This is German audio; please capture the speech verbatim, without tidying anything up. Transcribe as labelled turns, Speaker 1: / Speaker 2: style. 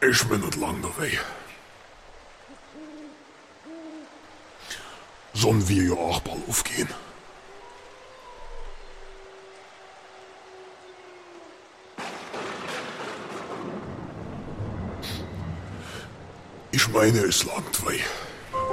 Speaker 1: Ich bin nicht lang dabei. Sollen wir ja auch bald aufgehen? Ich meine, es langt weh.